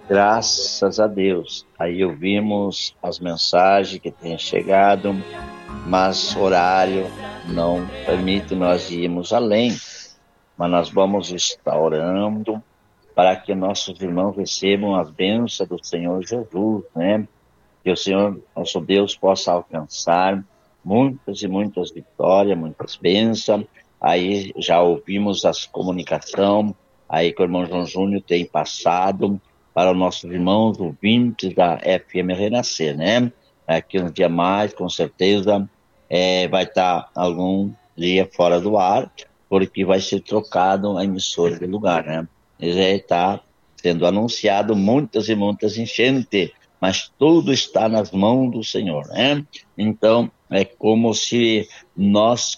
Graças a Deus. Aí ouvimos as mensagens que têm chegado, mas horário não permite nós irmos além. Mas nós vamos estar orando para que nossos irmãos recebam as bênçãos do Senhor Jesus, né? Que o Senhor, nosso Deus, possa alcançar muitas e muitas vitórias, muitas bênçãos. Aí já ouvimos as comunicação aí que o irmão João Júnior tem passado para os nossos irmãos ouvintes da FM Renascer, né? Aqui um dia mais, com certeza, vai estar algum dia fora do ar, porque vai ser trocado a emissora de lugar, né? Já está sendo anunciado muitas e muitas enchentes, mas tudo está nas mãos do Senhor, né? Então, é como se nós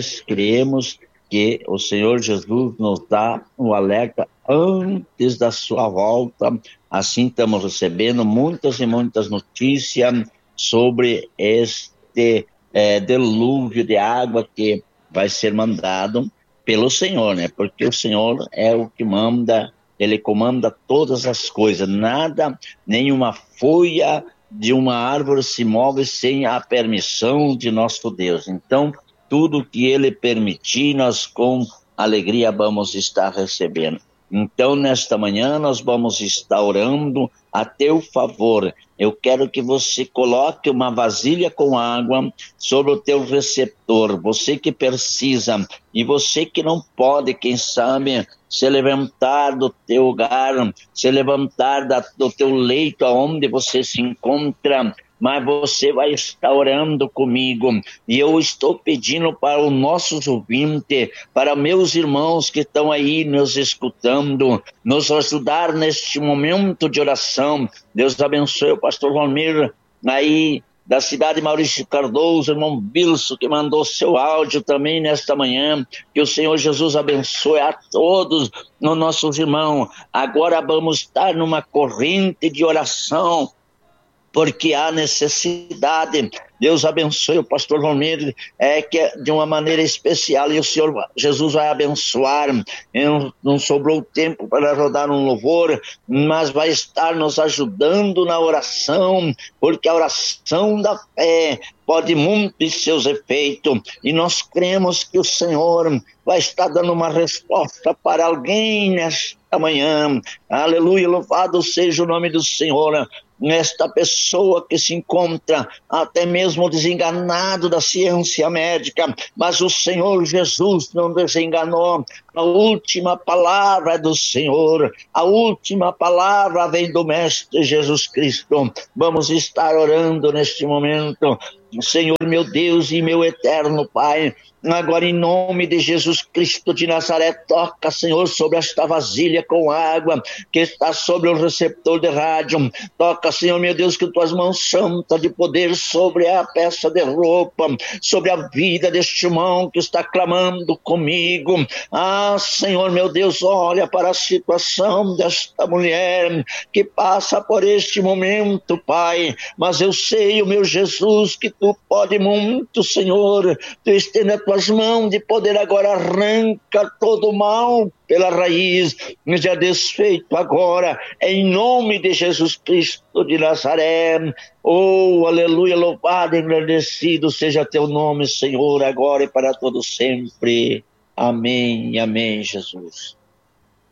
cremos que o Senhor Jesus nos dá um alerta antes da sua volta. Assim estamos recebendo muitas e muitas notícias sobre este delúvio de água que vai ser mandado pelo Senhor, né? Porque o Senhor é o que manda, ele comanda todas as coisas, nada, nenhuma folha de uma árvore se move sem a permissão de nosso Deus. Então, tudo que ele permitir, nós com alegria vamos estar recebendo. Então, nesta manhã, nós vamos estar orando a teu favor. Eu quero que você coloque uma vasilha com água sobre o teu receptor. Você que precisa e você que não pode, quem sabe, se levantar do teu lugar, se levantar do teu leito aonde você se encontra, mas você vai estar orando comigo, e eu estou pedindo para os nossos ouvintes, para meus irmãos que estão aí nos escutando, nos ajudar neste momento de oração. Deus abençoe o pastor Valmir, aí da cidade de Maurício Cardoso, irmão Bilso, que mandou seu áudio também nesta manhã. Que o Senhor Jesus abençoe a todos os nossos irmãos. Agora vamos estar numa corrente de oração, porque há necessidade. Deus abençoe o pastor Valmir, que é de uma maneira especial, e o Senhor Jesus vai abençoar. Não sobrou tempo para rodar um louvor, mas vai estar nos ajudando na oração, porque a oração da fé pode muito em seus efeitos, e nós cremos que o Senhor vai estar dando uma resposta para alguém nesta manhã. Aleluia, louvado seja o nome do Senhor. Nesta pessoa que se encontra até mesmo desenganado da ciência médica, mas o Senhor Jesus não desenganou. A última palavra é do Senhor, a última palavra vem do Mestre Jesus Cristo. Vamos estar orando neste momento. Senhor, meu Deus e meu eterno Pai, agora em nome de Jesus Cristo de Nazaré, toca, Senhor, sobre esta vasilha com água que está sobre o receptor de rádio. Toca, Senhor, meu Deus, que tuas mãos santas de poder sobre a peça de roupa, sobre a vida deste irmão que está clamando comigo. Senhor, meu Deus, olha para a situação desta mulher que passa por este momento, Pai, mas eu sei, o meu Jesus, que tu pode muito, Senhor. Tu estende as tuas mãos de poder, agora arranca todo o mal pela raiz, já desfeito agora, em nome de Jesus Cristo de Nazaré. Oh, aleluia, louvado e engrandecido seja teu nome, Senhor, agora e para todo sempre. Amém, amém, Jesus.